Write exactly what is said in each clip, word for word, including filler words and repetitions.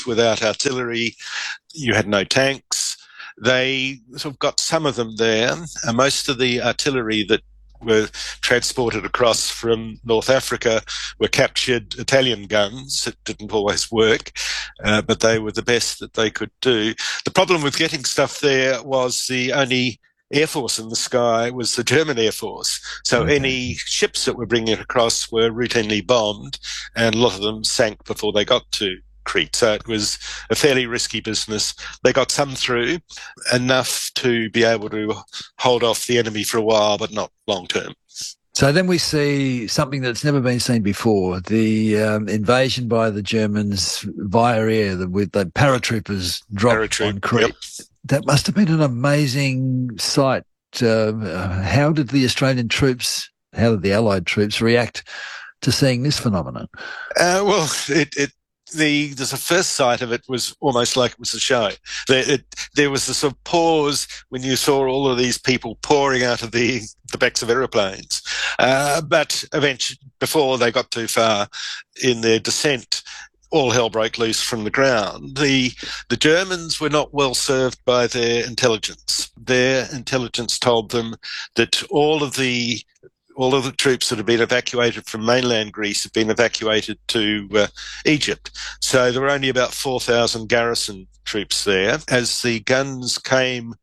forces without artillery. You had no tanks. They sort of got some of them there. And most of the artillery that were transported across from North Africa were captured Italian guns. It didn't always work, uh, but they were the best that they could do. The problem with getting stuff there was the only Air Force in the sky was the German Air Force. So okay. Any ships that were bringing it across were routinely bombed, and a lot of them sank before they got to Crete. So it was a fairly risky business. They got some through, enough to be able to hold off the enemy for a while, but not long term. So then we see something that's never been seen before, the um, invasion by the Germans via air, the, with the paratroopers dropped Paratroop, on Crete. Yep. That must have been an amazing sight. Uh, how did the Australian troops, how did the Allied troops react to seeing this phenomenon? Uh, well, it, it The, the first sight of it was almost like it was a show. There, it, there was a sort of pause when you saw all of these people pouring out of the, the backs of aeroplanes. Uh, but eventually, before they got too far in their descent, all hell broke loose from the ground. The the Germans were not well served by their intelligence. Their intelligence told them that all of the all of the troops that had been evacuated from mainland Greece had been evacuated to uh, Egypt. So there were only about four thousand garrison troops there. As the guns came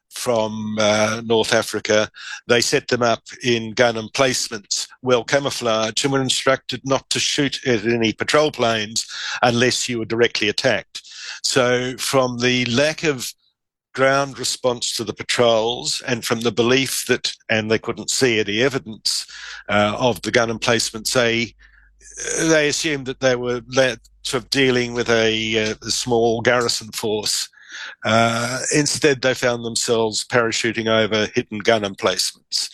from uh, North Africa, they set them up in gun emplacements, well camouflaged, and were instructed not to shoot at any patrol planes unless you were directly attacked. So from the lack of ground response to the patrols and from the belief that, and they couldn't see any evidence uh, of the gun emplacements, they, they assumed that they were sort of dealing with a, a small garrison force. Uh, instead, they found themselves parachuting over hidden gun emplacements.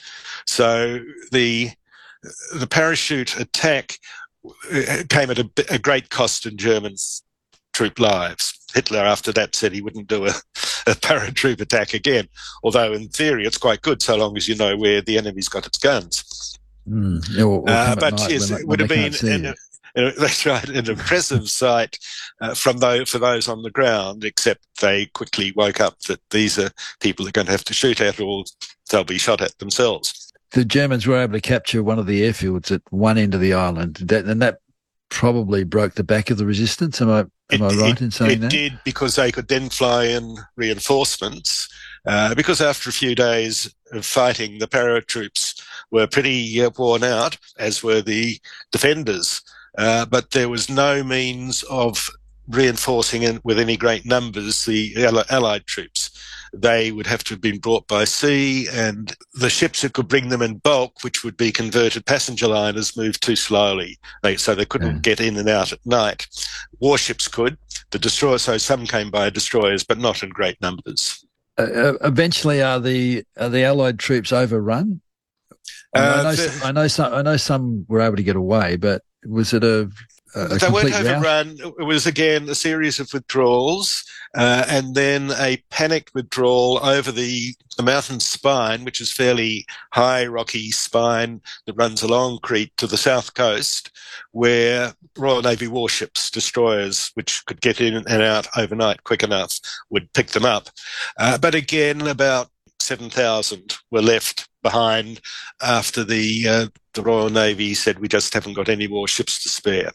So the the parachute attack came at a, a great cost in German troop lives. Hitler, after that, said he wouldn't do a, a paratroop attack again, although in theory it's quite good so long as you know where the enemy's got its guns. Mm, or, or uh, but yes, it would have been... Uh, that's right, an impressive sight uh, from those, for those on the ground, except they quickly woke up that these are people they're going to have to shoot at or they'll be shot at themselves. The Germans were able to capture one of the airfields at one end of the island, that, and that probably broke the back of the resistance. Am I, am it, I right it, in saying it that? It did, because they could then fly in reinforcements, uh, because after a few days of fighting, the paratroops were pretty uh, worn out, as were the defenders. Uh, but there was no means of reinforcing in, with any great numbers the Allied troops. They would have to have been brought by sea, and the ships that could bring them in bulk, which would be converted passenger liners, moved too slowly. They, so they couldn't yeah. get in and out at night. Warships could. The destroyers, so some came by destroyers, but not in great numbers. Uh, eventually, are the are the Allied troops overrun? I, uh, I, know, the, I know some. I know some were able to get away, but was it a, a they complete weren't overrun. rout? It was again a series of withdrawals, uh, and then a panicked withdrawal over the, the mountain spine, which is fairly high, rocky spine that runs along Crete to the south coast, where Royal Navy warships, destroyers, which could get in and out overnight quick enough, would pick them up. Uh, but again, about seven thousand were left behind after the uh, the Royal Navy said, we just haven't got any more ships to spare.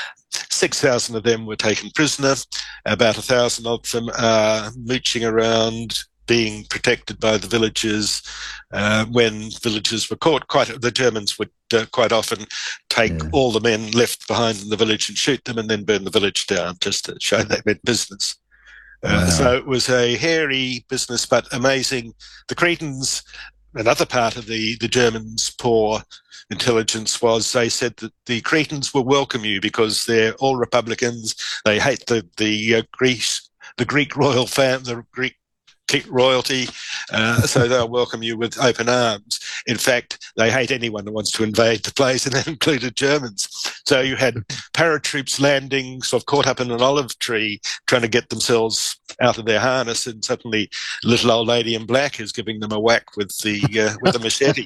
six thousand of them were taken prisoner. About one thousand of them are mooching around, being protected by the villagers. Uh, when villagers were caught, quite the Germans would uh, quite often take yeah. all the men left behind in the village and shoot them and then burn the village down, just to show they meant business. Uh, wow. So it was a hairy business, but amazing. The Cretans, another part of the, the Germans' poor intelligence was they said that the Cretans will welcome you because they're all Republicans. They hate the the uh, Greece, the Greek royal fam, the Greek royalty, uh, so they'll welcome you with open arms. In fact, they hate anyone who wants to invade the place, and that included Germans. So you had paratroops landing, sort of caught up in an olive tree, trying to get themselves out of their harness, and suddenly little old lady in black is giving them a whack with the uh, with the machete.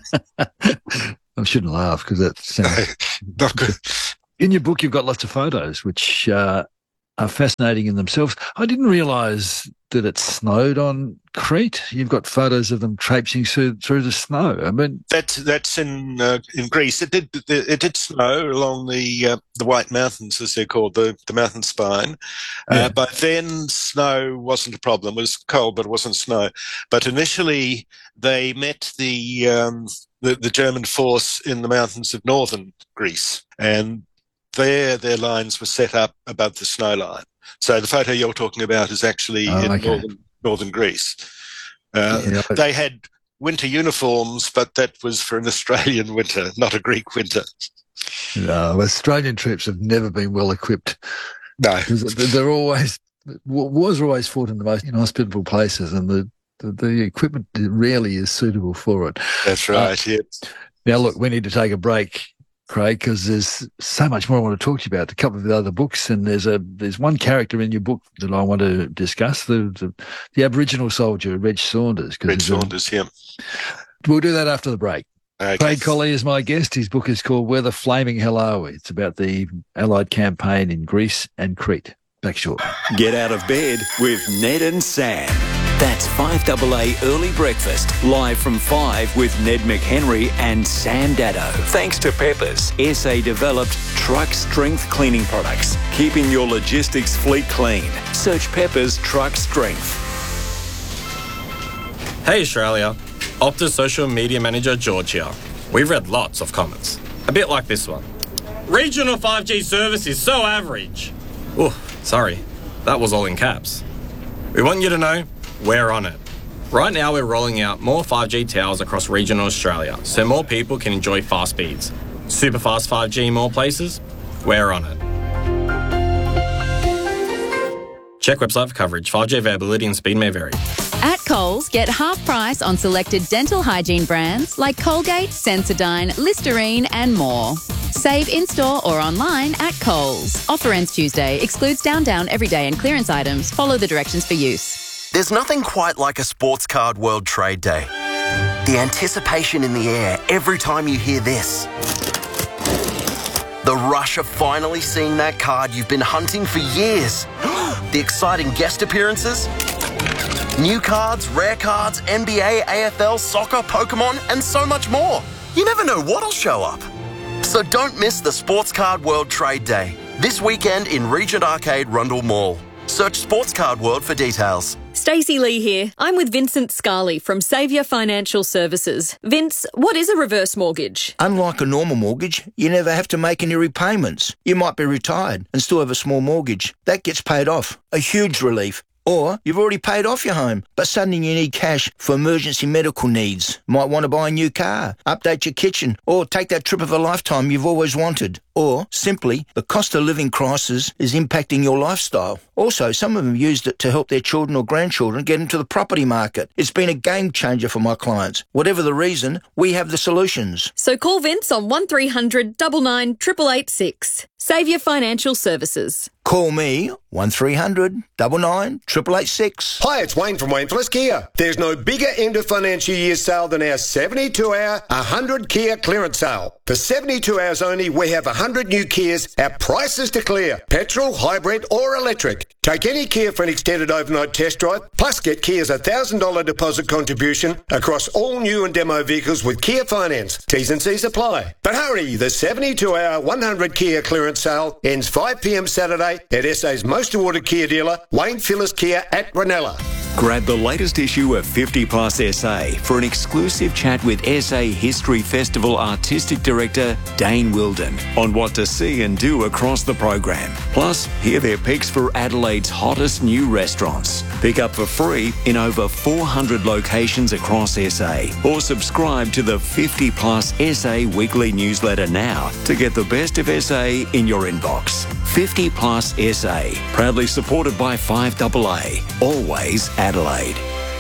I shouldn't laugh because that sounds not good. In your book, you've got lots of photos, which uh, are fascinating in themselves. I didn't realise that it snowed on Crete. You've got photos of them traipsing through, through the snow. I mean, that's that's in uh, in Greece. It did it did snow along the uh, the White Mountains, as they're called, the the mountain spine. Uh, yeah. But then snow wasn't a problem. It was cold, but it wasn't snow. But initially, they met the um, the, the German force in the mountains of northern Greece, and there their lines were set up above the snow line. So the photo you're talking about is actually oh, in okay. northern northern Greece. Uh, yeah, but- they had winter uniforms, but that was for an Australian winter, not a Greek winter. No, Australian troops have never been well equipped. No, they're always wars are always fought in the most inhospitable places, and the the, the equipment rarely is suitable for it. That's right. Uh, yeah. Now, look, we need to take a break, Craig, because there's so much more I want to talk to you about. A couple of the other books, and there's a there's one character in your book that I want to discuss: the the, the Aboriginal soldier, Reg Saunders. Reg Saunders, a, yeah. We'll do that after the break. Okay. Craig Colley is my guest. His book is called Where the Flaming Hell Are We? It's about the Allied campaign in Greece and Crete. Back shortly. Get out of bed with Ned and Sam. That's five A A Early Breakfast, live from five with Ned McHenry and Sam Daddo. Thanks to Peppers, S A-developed truck strength cleaning products, keeping your logistics fleet clean. Search Peppers Truck Strength. Hey Australia, Optus social media manager George here. We've read lots of comments, a bit like this one. Regional five G service is so average. Oh, sorry, that was all in caps. We want you to know we're on it. Right now we're rolling out more five G towers across regional Australia so more people can enjoy fast speeds. Super fast five G in more places? We're on it. Check website for coverage. five G availability and speed may vary. At Coles, get half price on selected dental hygiene brands like Colgate, Sensodyne, Listerine and more. Save in-store or online at Coles. Offer ends Tuesday. Excludes Down Down, Everyday and clearance items. Follow the directions for use. There's nothing quite like a Sports Card World Trade Day. The anticipation in the air every time you hear this. The rush of finally seeing that card you've been hunting for years. The exciting guest appearances. New cards, rare cards, N B A, A F L, soccer, Pokemon, and so much more. You never know what'll show up. So don't miss the Sports Card World Trade Day. This weekend in Regent Arcade, Rundle Mall. Search Sports Card World for details. Stacey Lee here. I'm with Vincent Scarley from Saviour Financial Services. Vince, what is a reverse mortgage? Unlike a normal mortgage, you never have to make any repayments. You might be retired and still have a small mortgage. That gets paid off. A huge relief. Or you've already paid off your home, but suddenly you need cash for emergency medical needs. Might want to buy a new car, update your kitchen, or take that trip of a lifetime you've always wanted. Or, simply, the cost of living crisis is impacting your lifestyle. Also, some of them used it to help their children or grandchildren get into the property market. It's been a game changer for my clients. Whatever the reason, we have the solutions. So call Vince on one three hundred nine nine eight eight eight six. Saviour Financial Services. Call me, one three hundred nine nine eight eight eight six. Hi, it's Wayne from Wayne Plus Kia. There's no bigger end of financial year sale than our seventy-two hour, one hundred Kia clearance sale. For seventy-two hours only, we have one hundred new Kias at prices to clear. Petrol, hybrid or electric. Take any Kia for an extended overnight test drive, plus get Kia's one thousand dollars deposit contribution across all new and demo vehicles with Kia Finance. T's and C's apply. But hurry, the seventy-two hour, one hundred Kia clearance sale ends five p.m. Saturday at S A's most awarded Kia dealer, Wayne Phillips Kia at Ranella. Grab the latest issue of fifty plus S A for an exclusive chat with S A History Festival Artistic Director Dane Wilden on what to see and do across the program. Plus, hear their picks for Adelaide's hottest new restaurants. Pick up for free in over four hundred locations across S A, or subscribe to the fifty plus S A weekly newsletter now to get the best of S A in your inbox. fifty plus S A, proudly supported by five A A, always Adelaide.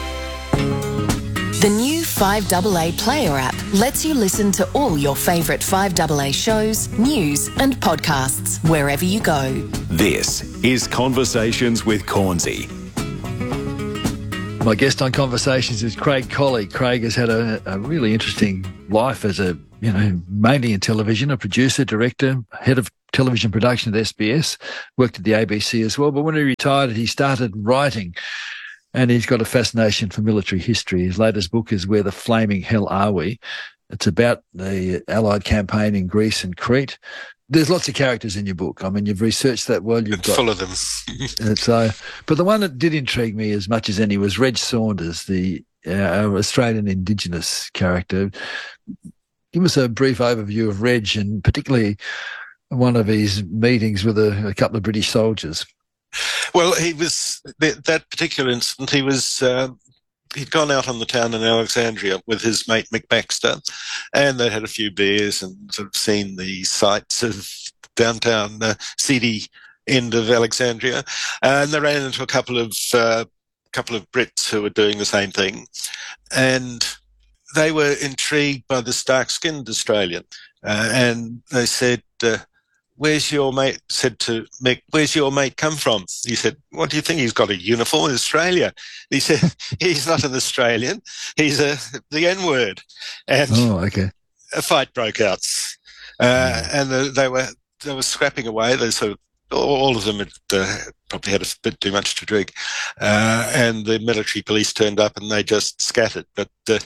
The new five A A Player app lets you listen to all your favourite five A A shows, news and podcasts wherever you go. This is Conversations with Cornsey. My guest on Conversations is Craig Colley. Craig has had a, a really interesting life as a, you know, mainly in television, a producer, director, head of television production at S B S, worked at the A B C as well. But when he retired, he started writing, and he's got a fascination for military history. His latest book is Where the Flaming Hell Are We? It's about the Allied campaign in Greece and Crete. There's lots of characters in your book. I mean, you've researched that well. You've it's got, full of them. so, but the one that did intrigue me as much as any was Reg Saunders, the uh, Australian Indigenous character. Give us a brief overview of Reg, and particularly one of his meetings with a, a couple of British soldiers. Well, he was that particular incident. He was. Uh, He'd gone out on the town in Alexandria with his mate Mick Baxter, and they'd had a few beers and sort of seen the sights of downtown uh, seedy end of Alexandria, and they ran into a couple of uh, couple of Brits who were doing the same thing, and they were intrigued by this dark-skinned Australian, uh, and they said, uh, "Where's your mate?" Said to Mick, "Where's your mate come from?" He said, "What do you think? He's got a uniform in Australia." He said, "He's not an Australian. He's a the N-word." And oh, okay. A fight broke out, uh, and the, they were they were scrapping away. They sort of all of them had uh, probably had a bit too much to drink, uh, and the military police turned up and they just scattered. But uh,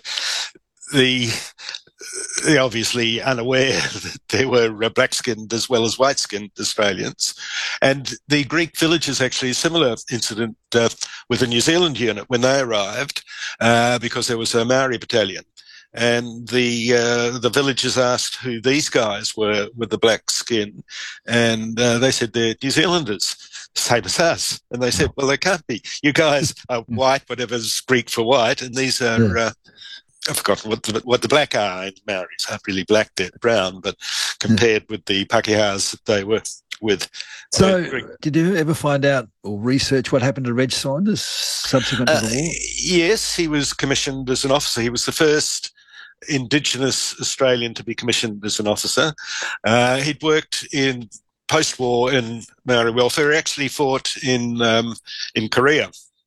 the They're obviously unaware that there were black-skinned as well as white-skinned Australians. And the Greek villagers actually a similar incident uh, with the New Zealand unit when they arrived, uh, because there was a Maori battalion. And the uh, the villagers asked who these guys were with the black skin, and uh, they said they're New Zealanders, same as us. And they said, well, they can't be. You guys are white, whatever's Greek for white, and these are... Uh, I've forgotten what the, what the black are. And Maoris aren't really black, they're brown, but compared with the Pakihas that they were with. So, did you ever find out or research what happened to Reg Saunders subsequent to uh, the war? Yes, he was commissioned as an officer. He was the first Indigenous Australian to be commissioned as an officer. Uh, he'd worked in post-war in Maori welfare. He actually fought in um, in Korea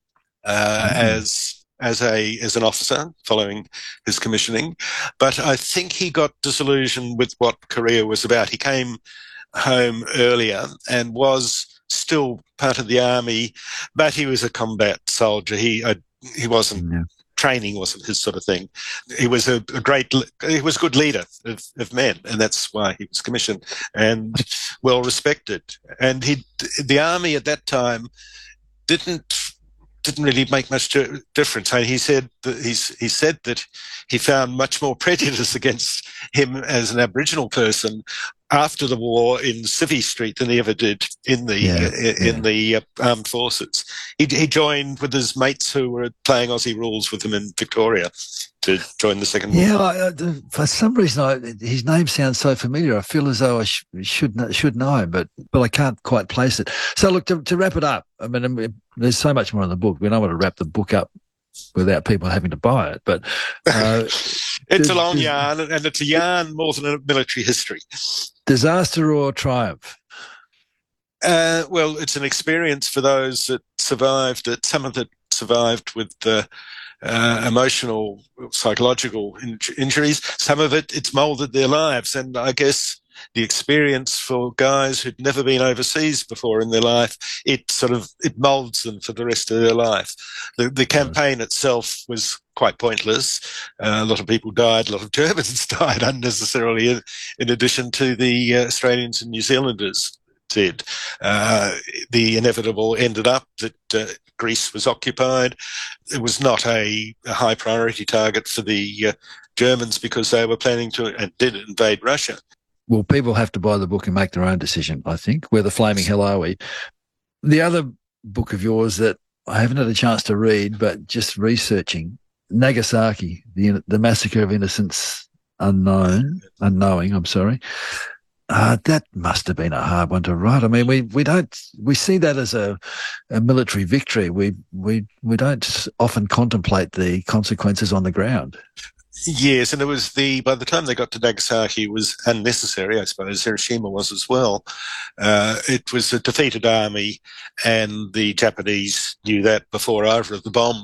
uh, mm-hmm. as... as a as an officer following his commissioning. But I think he got disillusioned with what Korea was about. He came home earlier and was still part of the army, but he was a combat soldier. He uh, he wasn't, yeah. Training wasn't his sort of thing. He was a, a great, he was a good leader of, of men, and that's why he was commissioned and well respected. And he, the army at that time didn't didn't really make much difference. I mean, he said that he's, he said that he found much more prejudice against him as an Aboriginal person after the war in Civvy Street than he ever did in the yeah, uh, in yeah. the uh, armed forces. He, he joined with his mates who were playing Aussie rules with him in Victoria to join the Second World Yeah, War. I, I, for some reason, I, his name sounds so familiar. I feel as though I sh- should know, should know, but but I can't quite place it. So, look, to, to wrap it up, I mean, there's so much more in the book. We don't want to wrap the book up without people having to buy it, but uh, it's a long yarn, and it's a yarn more than a military history. Disaster or triumph? Uh, well, it's an experience for those that survived it. Some of it survived with the uh, emotional, psychological in- injuries. Some of it, it's moulded their lives. And I guess the experience for guys who'd never been overseas before in their life, it sort of, it moulds them for the rest of their life. The, the campaign itself was quite pointless. Uh, a lot of people died. A lot of Germans died unnecessarily, in, in addition to the uh, Australians and New Zealanders did. Uh, the inevitable ended up that uh, Greece was occupied. It was not a, a high priority target for the uh, Germans because they were planning to and did invade Russia. Well, people have to buy the book and make their own decision, I think. Where the Flaming Hell Are We? The other book of yours that I haven't had a chance to read, but just researching, Nagasaki, the the Massacre of Innocents Unknown, Unknowing, I'm sorry. Uh, that must have been a hard one to write. I mean, we, we don't, we see that as a, a military victory. We, we, we don't often contemplate the consequences on the ground. Yes, and it was the, by the time they got to Nagasaki, it was unnecessary, I suppose. Hiroshima was as well. Uh, it was a defeated army, and the Japanese knew that before either of the bombs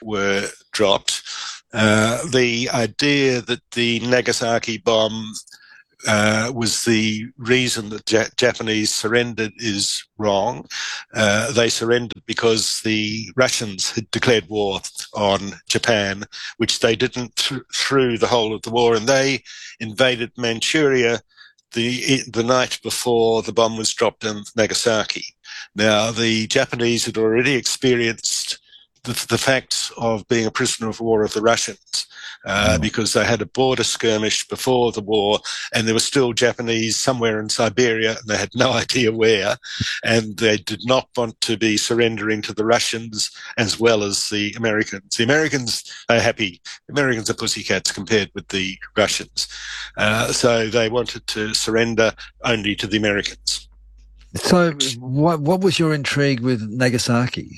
were dropped. Uh, the idea that the Nagasaki bomb uh, was the reason that ja- Japanese surrendered is wrong. Uh, they surrendered because the Russians had declared war on Japan, which they didn't th- through the whole of the war, and they invaded Manchuria the the night before the bomb was dropped in Nagasaki. Now, the Japanese had already experienced the, the facts of being a prisoner of war of the Russians uh, oh. because they had a border skirmish before the war, and there were still Japanese somewhere in Siberia, and they had no idea where, and they did not want to be surrendering to the Russians as well as the Americans. The Americans are happy. The Americans are pussycats compared with the Russians. Uh, so they wanted to surrender only to the Americans. So what, what was your intrigue with Nagasaki?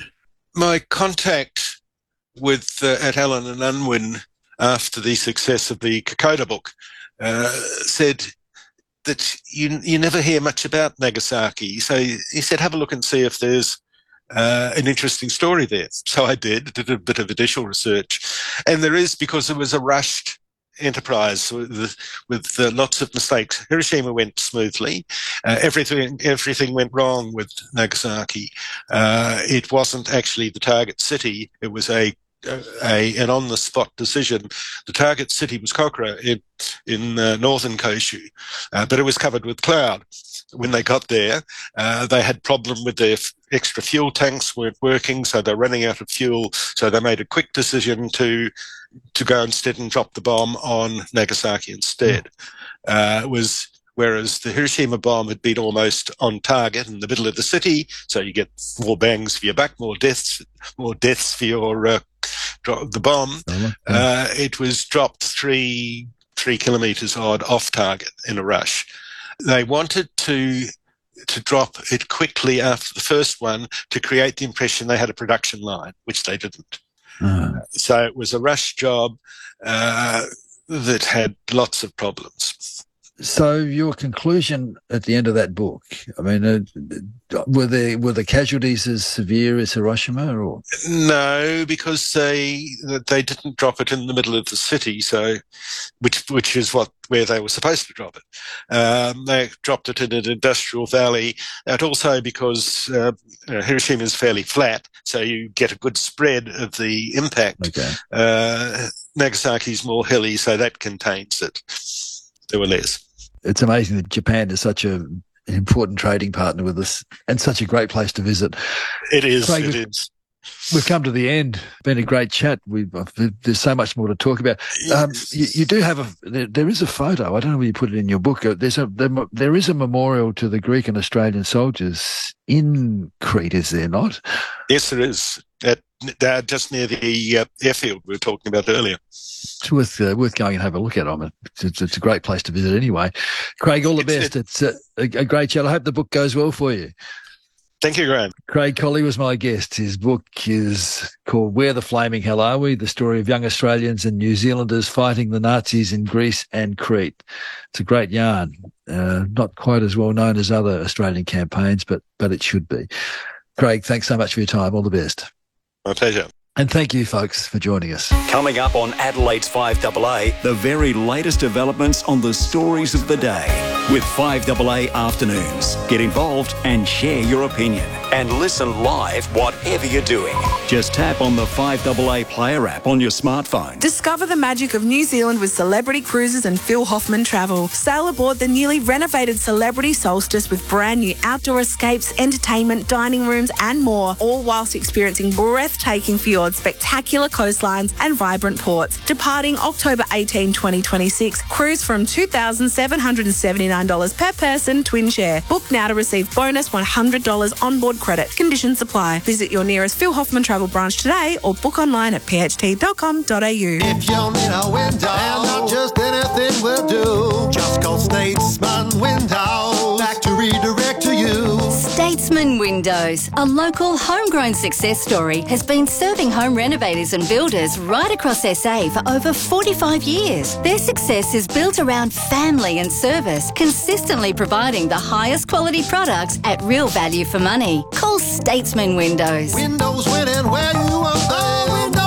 My contact with uh, at Allen and Unwin after the success of the Kokoda book uh, said that you you never hear much about Nagasaki. So he said, have a look and see if there's uh, an interesting story there. So I did, did a bit of additional research. And there is, because it was a rushed enterprise with, with uh, lots of mistakes. Hiroshima went smoothly. Uh, everything everything went wrong with Nagasaki. Uh, it wasn't actually the target city. It was a, a an on-the-spot decision. The target city was Kokura in, in uh, northern Kyushu, uh, but it was covered with cloud. When they got there, uh, they had problem with their f- extra fuel tanks weren't working, so they're running out of fuel. So they made a quick decision to to go instead and drop the bomb on Nagasaki instead. Uh, it was whereas the Hiroshima bomb had been almost on target in the middle of the city, so you get more bangs for your buck, more deaths, more deaths for your uh, drop the bomb. Uh, it was dropped three three kilometres odd off target in a rush. They wanted to to drop it quickly after the first one to create the impression they had a production line, which they didn't. Uh, so it was a rush job uh, that had lots of problems. So your conclusion at the end of that book, I mean, uh, were the were the casualties as severe as Hiroshima, or no? Because they they didn't drop it in the middle of the city, so which which is what where they were supposed to drop it. Um, they dropped it in an industrial valley, and also because uh, Hiroshima is fairly flat, so you get a good spread of the impact. Okay. Uh, Nagasaki's more hilly, so that contains it. There were less. It's amazing that Japan is such a, an important trading partner with us and such a great place to visit. It is. Craig, it we've, is. We've come to the end. Been a great chat. We've, there's so much more to talk about. Um, you, you do have a. There, there is a photo. I don't know where you put it in your book. There's a. There, there is a memorial to the Greek and Australian soldiers in Crete. Is there not? Yes, there is. At uh, just near the uh, airfield we were talking about earlier. It's worth uh, worth going and have a look at them. It's, it's a great place to visit anyway. Craig, all the best. It's a, a, a great chat. I hope the book goes well for you. Thank you, Graham. Craig Colley was my guest. His book is called Where the Flaming Hell Are We? The Story of Young Australians and New Zealanders Fighting the Nazis in Greece and Crete. It's a great yarn. Uh, not quite as well known as other Australian campaigns, but but it should be. Craig, thanks so much for your time. All the best. My pleasure. And thank you, folks, for joining us. Coming up on Adelaide's five A A, the very latest developments on the stories of the day with five A A Afternoons. Get involved and share your opinion. And listen live whatever you're doing. Just tap on the five A A Player app on your smartphone. Discover the magic of New Zealand with Celebrity Cruises and Phil Hoffman Travel. Sail aboard the newly renovated Celebrity Solstice with brand new outdoor escapes, entertainment, dining rooms and more, all whilst experiencing breathtaking fjords, spectacular coastlines and vibrant ports. Departing October eighteenth, twenty twenty-six, cruise from two thousand seven hundred seventy-nine dollars per person, twin share. Book now to receive bonus one hundred dollars onboard credit. Conditions apply. Visit your nearest Phil Hoffman Travel branch today or book online at p h t dot com dot a u. If you need a window, and not just anything will do, just call Statesman Windows back to redirect to you. Statesman Windows, a local homegrown success story, has been serving home renovators and builders right across S A for over forty-five years. Their success is built around family and service, consistently providing the highest quality products at real value for money. Call Statesman Windows. Windows winning where you are.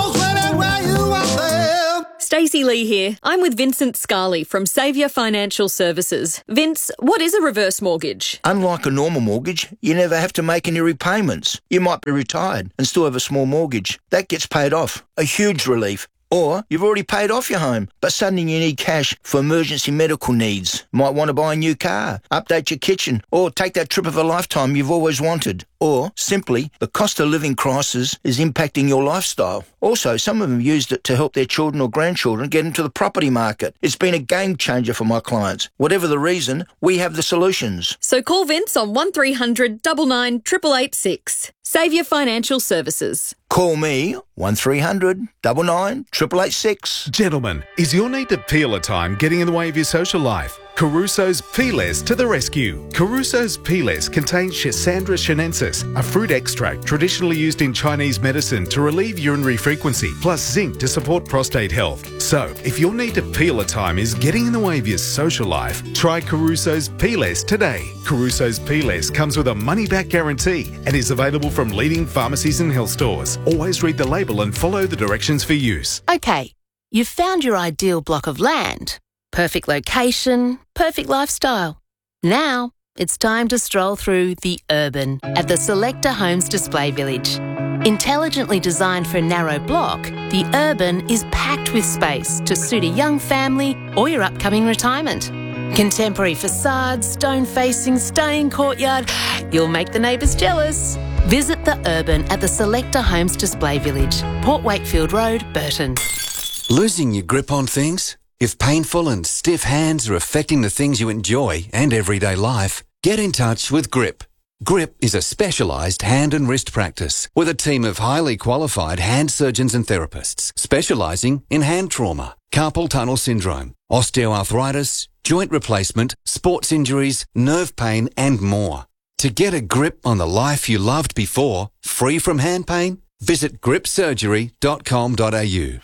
Stacey Lee here. I'm with Vincent Scarley from Saviour Financial Services. Vince, what is a reverse mortgage? Unlike a normal mortgage, you never have to make any repayments. You might be retired and still have a small mortgage. That gets paid off. A huge relief. Or you've already paid off your home, but suddenly you need cash for emergency medical needs. Might want to buy a new car, update your kitchen, or take that trip of a lifetime you've always wanted. Or, simply, the cost of living crisis is impacting your lifestyle. Also, some of them used it to help their children or grandchildren get into the property market. It's been a game changer for my clients. Whatever the reason, we have the solutions. So call Vince on one three hundred nine nine eight eight eight six. Saviour Financial Services. Call me, one three hundred nine nine eight eight eight six. Gentlemen, is your need to peel a time getting in the way of your social life? Caruso's Peelers to the rescue. Caruso's Peelers contains Schisandra chinensis, a fruit extract traditionally used in Chinese medicine to relieve urinary frequency, plus zinc to support prostate health. So, if your need to peel a time is getting in the way of your social life, try Caruso's Peelers today. Caruso's Peelers comes with a money-back guarantee and is available from leading pharmacies and health stores. Always read the label and follow the directions for use. Okay, you've found your ideal block of land. Perfect location, perfect lifestyle. Now, it's time to stroll through the urban at the Selector Homes Display Village. Intelligently designed for a narrow block, the urban is packed with space to suit a young family or your upcoming retirement. Contemporary facades, stone-facing, stunning courtyard. You'll make the neighbours jealous. Visit the urban at the Selector Homes Display Village, Port Wakefield Road, Burton. Losing your grip on things? If painful and stiff hands are affecting the things you enjoy and everyday life, get in touch with Grip. Grip is a specialised hand and wrist practice with a team of highly qualified hand surgeons and therapists specialising in hand trauma, carpal tunnel syndrome, osteoarthritis, joint replacement, sports injuries, nerve pain and more. To get a grip on the life you loved before, free from hand pain, visit grip surgery dot com dot a u.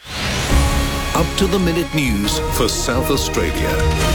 Up-to-the-minute news for South Australia.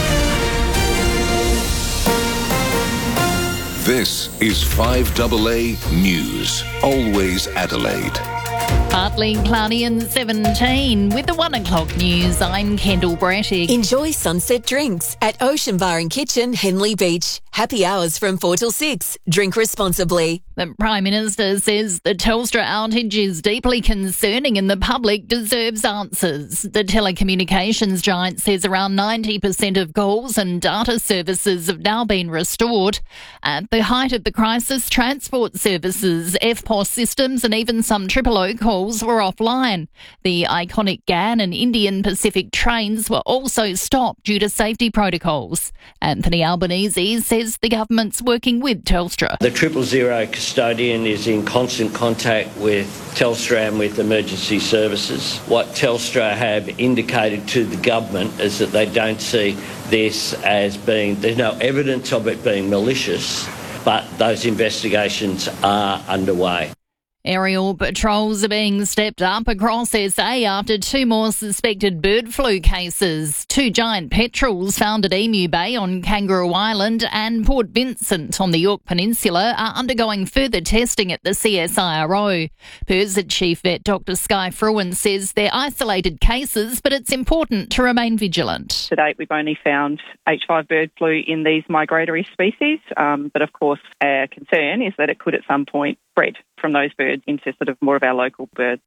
This is five A A News. Always Adelaide. Partly cloudy and seventeen. With the one o'clock news, I'm Kendall Brattig. Enjoy sunset drinks at Ocean Bar and Kitchen, Henley Beach. Happy hours from four till six. Drink responsibly. The Prime Minister says the Telstra outage is deeply concerning and the public deserves answers. The telecommunications giant says around ninety percent of calls and data services have now been restored. At the height of the crisis, transport services, F P O S systems and even some Triple O calls were offline. The iconic G A N and Indian Pacific trains were also stopped due to safety protocols. Anthony Albanese says the government's working with Telstra. The Triple Zero custodian is in constant contact with Telstra and with emergency services. What Telstra have indicated to the government is that they don't see this as being, there's no evidence of it being malicious, but those investigations are underway. Aerial patrols are being stepped up across S A after two more suspected bird flu cases. Two giant petrels found at Emu Bay on Kangaroo Island and Port Vincent on the Yorke Peninsula are undergoing further testing at the C S I R O. P I R S Chief Vet Doctor Sky Fruin says they're isolated cases, but it's important to remain vigilant. To date, we've only found H five bird flu in these migratory species, um, but of course our concern is that it could at some point spread from those birds into sort of more of our local birds.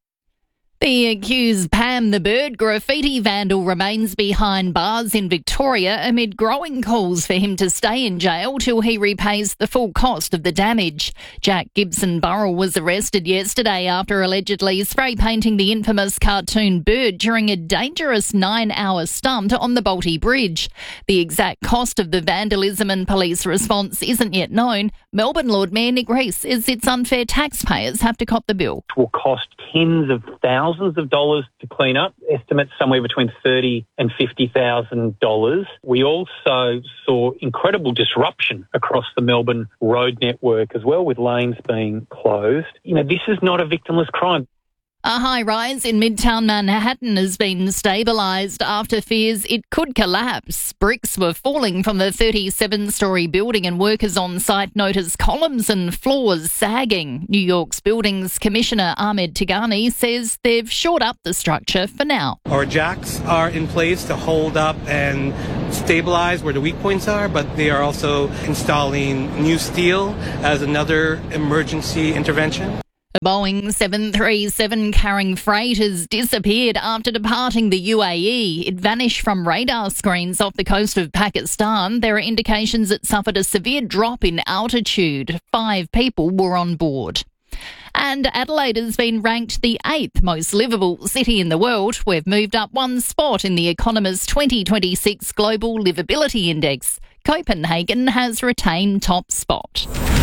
The accused Pam the Bird graffiti vandal remains behind bars in Victoria amid growing calls for him to stay in jail till he repays the full cost of the damage. Jack Gibson Burrell was arrested yesterday after allegedly spray painting the infamous cartoon bird during a dangerous nine-hour stunt on the Balti Bridge. The exact cost of the vandalism and police response isn't yet known. Melbourne Lord Mayor Nick Rees says it's unfair taxpayers have to cop the bill. It will cost tens of thousands Thousands of dollars to clean up, estimates somewhere between thirty thousand dollars and fifty thousand dollars. We also saw incredible disruption across the Melbourne road network as well, with lanes being closed. You know, this is not a victimless crime. A high-rise in Midtown Manhattan has been stabilised after fears it could collapse. Bricks were falling from the thirty-seven-storey building and workers on site noticed columns and floors sagging. New York's Buildings Commissioner Ahmed Tigani says they've shored up the structure for now. Our jacks are in place to hold up and stabilise where the weak points are, but they are also installing new steel as another emergency intervention. A Boeing seven thirty-seven carrying freight has disappeared after departing the U A E. It vanished from radar screens off the coast of Pakistan. There are indications it suffered a severe drop in altitude. Five people were on board. And Adelaide has been ranked the eighth most livable city in the world. We've moved up one spot in the Economist twenty twenty-six Global Livability Index. Copenhagen has retained top spot.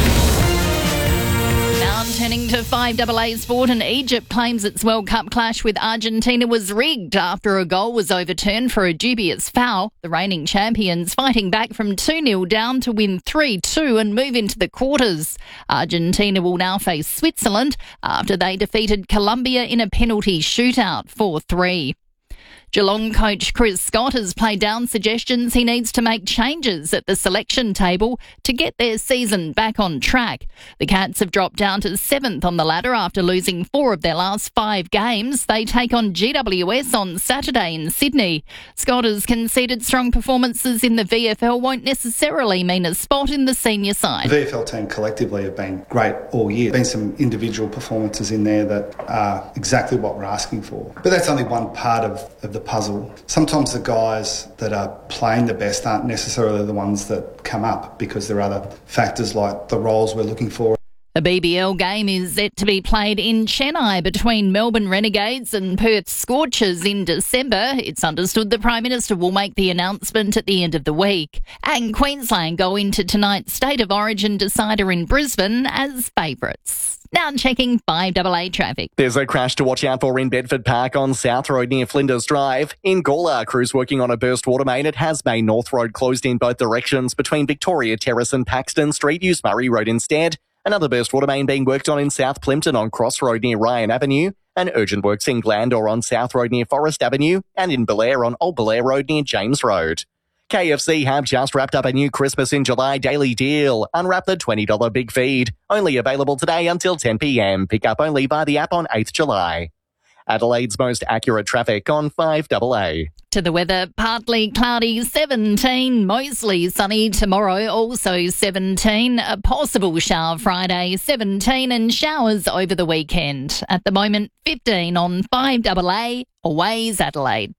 Now turning to five double A sport, and Egypt claims its World Cup clash with Argentina was rigged after a goal was overturned for a dubious foul. The reigning champions fighting back from two nil down to win three two and move into the quarters. Argentina will now face Switzerland after they defeated Colombia in a penalty shootout four three. Geelong coach Chris Scott has played down suggestions he needs to make changes at the selection table to get their season back on track. The Cats have dropped down to seventh on the ladder after losing four of their last five games. They take on G W S on Saturday in Sydney. Scott has conceded strong performances in the V F L won't necessarily mean a spot in the senior side. The V F L team collectively have been great all year. There's been some individual performances in there that are exactly what we're asking for. But that's only one part of, of the puzzle. Sometimes the guys that are playing the best aren't necessarily the ones that come up because there are other factors like the roles we're looking for. A B B L game is set to be played in Chennai between Melbourne Renegades and Perth Scorchers in December. It's understood the Prime Minister will make the announcement at the end of the week. And Queensland go into tonight's State of Origin decider in Brisbane as favourites. Now checking five double A traffic. There's a crash to watch out for in Bedford Park on South Road near Flinders Drive. In Gawler, crews working on a burst water main at Hasmain North Road closed in both directions between Victoria Terrace and Paxton Street. Use Murray Road instead. Another burst water main being worked on in South Plympton on Cross Road near Ryan Avenue. And urgent works in Glandore on South Road near Forest Avenue. And in Belair on Old Belair Road near James Road. K F C have just wrapped up a new Christmas in July daily deal. Unwrap the twenty dollars Big Feed. Only available today until ten p.m. Pick up only by the app on eighth of July. Adelaide's most accurate traffic on five double A. To the weather, partly cloudy, seventeen, mostly sunny tomorrow, also seventeen, a possible shower Friday, seventeen, and showers over the weekend. At the moment, fifteen on five double A, always Adelaide.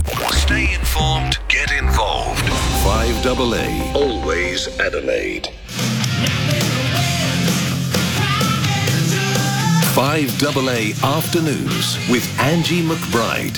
Stay informed, get involved. five double A, always Adelaide. five double A Afternoons with Angie McBride.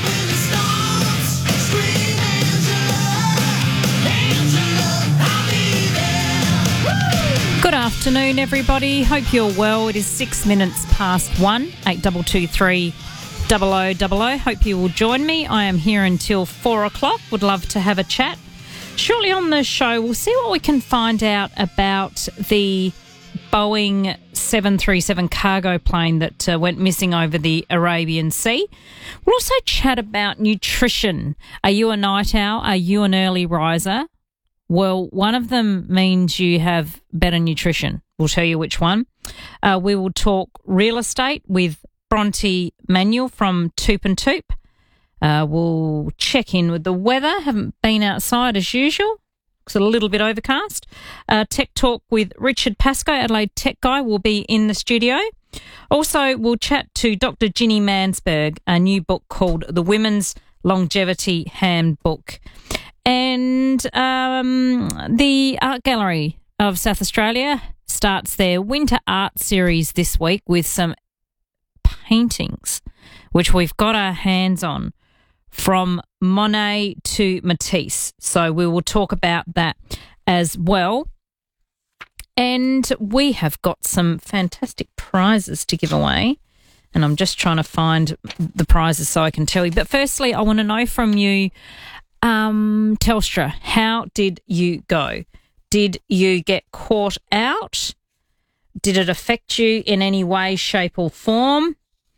Good afternoon, everybody. Hope you're well. It is six minutes past one, eight double two three double o double o. Hope you will join me. I am here until four o'clock. Would love to have a chat. Shortly on the show, we'll see what we can find out about the Boeing seven thirty-seven cargo plane that uh, went missing over the Arabian Sea. We'll also chat about nutrition. Are you a night owl? Are you an early riser? Well, one of them means you have better nutrition. We'll tell you which one. Uh, we will talk real estate with Bronte Manuel from Toop and Toop. Uh, we'll check in with the weather. Haven't been outside as usual. It's a little bit overcast. Uh, Tech Talk with Richard Pascoe, Adelaide Tech Guy, will be in the studio. Also, we'll chat to Doctor Ginny Mansberg, a new book called The Women's Longevity Handbook. And um, the Art Gallery of South Australia starts their winter art series this week with some paintings, which we've got our hands on, from Monet to Matisse. So we will talk about that as well. And we have got some fantastic prizes to give away. And I'm just trying to find the prizes so I can tell you. But firstly, I want to know from you, um, Telstra, how did you go? Did you get caught out? Did it affect you in any way, shape or form?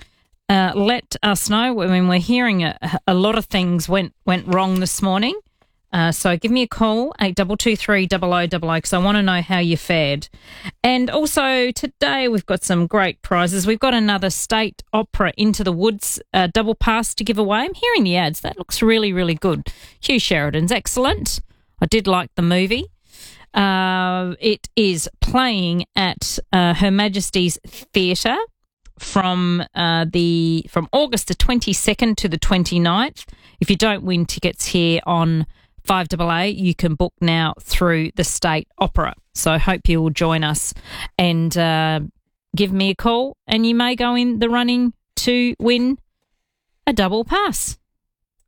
Uh, let us know. I mean, we're hearing a, a lot of things went went wrong this morning. Uh, so give me a call, eight two two three, double oh double oh, because I want to know how you fared. And also today we've got some great prizes. We've got another State Opera Into the Woods uh, double pass to give away. I'm hearing the ads. That looks really, really good. Hugh Sheridan's excellent. I did like the movie. Uh, it is playing at uh, Her Majesty's Theatre from uh, the from August the twenty-second to the twenty-ninth. If you don't win tickets here on five A A, you can book now through the State Opera. So I hope you will join us and uh, give me a call, and you may go in the running to win a double pass.